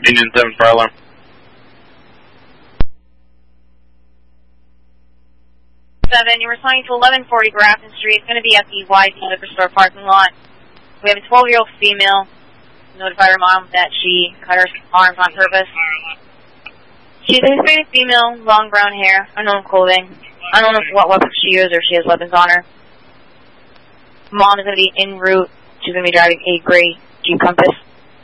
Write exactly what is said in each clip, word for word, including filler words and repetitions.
Engine seven, fire alarm. seven, you're responding to eleven forty Grafton Street. It's going to be at the Y D liquor store parking lot. We have a twelve-year-old female. Notified her mom that she cut her arms on purpose. She's a Hispanic female, long brown hair, unknown clothing. I don't know what weapons she used or if she has weapons on her. Mom is going to be en route. She's going to be driving a gray Jeep Compass.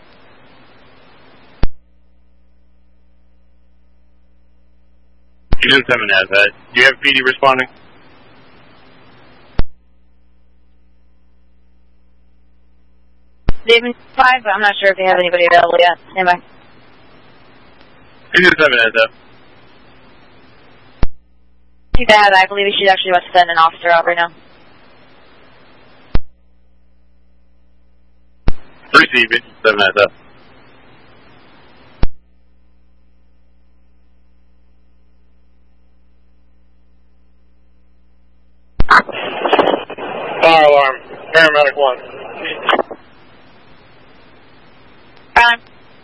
Engine seven has that. Do you have P D responding? They've been five, but I'm not sure if they have anybody available yet. Stand by. Engine seven has that. Too bad. I believe she's actually about to send an officer out right now. Receive, Engine seven has that. Fire alarm. Paramedic one. Um,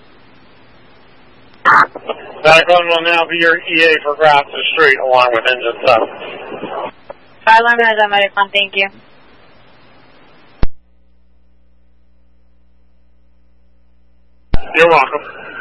Medic one will now be your E A for Grafton Street along with engine seven. fire alarm has that medic on. Thank you. You're welcome.